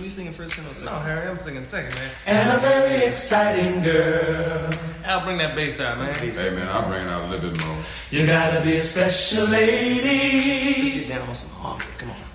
you singing first and second? No, Harry, I'm singing second, man. And a very exciting girl. I'll bring that bass out, man. Hey, man, I'll bring it out a little bit more. You gotta be a special lady. Get down on some harmony. Come on.